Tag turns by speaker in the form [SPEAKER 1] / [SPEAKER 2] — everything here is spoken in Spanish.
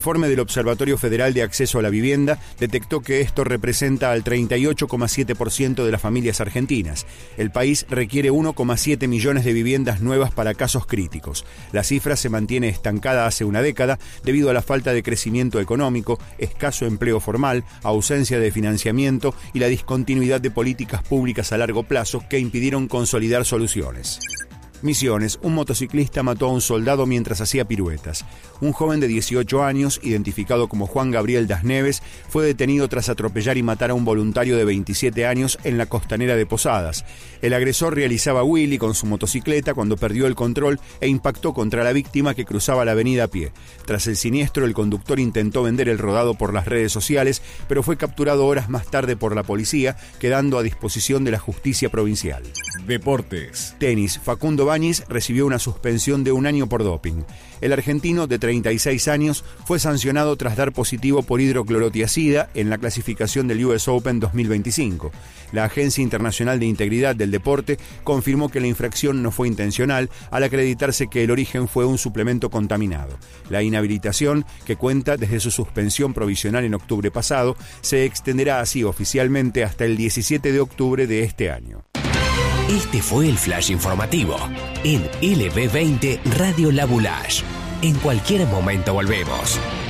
[SPEAKER 1] informe del Observatorio Federal de Acceso a la Vivienda detectó que esto representa al 38,7% de las familias argentinas. El país requiere 1,7 millones de viviendas nuevas para casos críticos. La cifra se mantiene estancada hace una década debido a la falta de crecimiento económico, escaso empleo formal, ausencia de financiamiento y la discontinuidad de políticas públicas a largo plazo que impidieron consolidar soluciones. Misiones, un motociclista mató a un soldado mientras hacía piruetas. Un joven de 18 años, identificado como Juan Gabriel Das Neves, fue detenido tras atropellar y matar a un voluntario de 27 años en la costanera de Posadas. El agresor realizaba wheelie con su motocicleta cuando perdió el control e impactó contra la víctima que cruzaba la avenida a pie. Tras el siniestro, el conductor intentó vender el rodado por las redes sociales, pero fue capturado horas más tarde por la policía, quedando a disposición de la justicia provincial.
[SPEAKER 2] Deportes.
[SPEAKER 1] Tenis. Facundo Báñez recibió una suspensión de 1 año por doping. El argentino, de 36 años, fue sancionado tras dar positivo por hidroclorotiazida en la clasificación del US Open 2025. La Agencia Internacional de Integridad del Deporte confirmó que la infracción no fue intencional al acreditarse que el origen fue un suplemento contaminado. La inhabilitación, que cuenta desde su suspensión provisional en octubre pasado, se extenderá así oficialmente hasta el 17 de octubre de este año.
[SPEAKER 3] Este fue el Flash Informativo en LB20 Radio La Boulage. En cualquier momento volvemos.